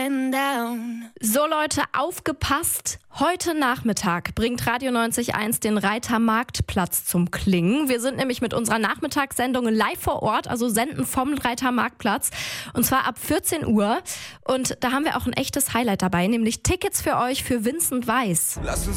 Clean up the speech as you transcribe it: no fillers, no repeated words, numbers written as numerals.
getting down. So Leute, aufgepasst! Heute Nachmittag bringt Radio 90.1 den Reiter-Marktplatz zum Klingen. Wir sind nämlich mit unserer Nachmittagssendung live vor Ort, also senden vom Reiter-Marktplatz. Und zwar ab 14 Uhr. Und da haben wir auch ein echtes Highlight dabei, nämlich Tickets für euch für Vincent Weiss. Lass uns